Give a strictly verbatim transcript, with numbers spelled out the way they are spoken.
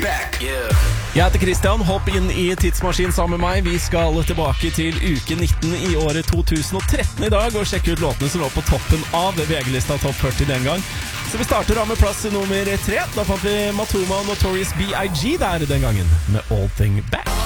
back. Yeah. Jeg heter Christian, hopp inn i tidsmaskin sammen med meg. Vi skal tilbake til uke nitten i året to tusen og tretten i dag og sjekke ut låtene som lå på toppen av V G-lista Top førti den gang. Så vi starter av med plass nummer tre. Da fant vi Matoma og Notorious B I G der den gangen med All Thing Back.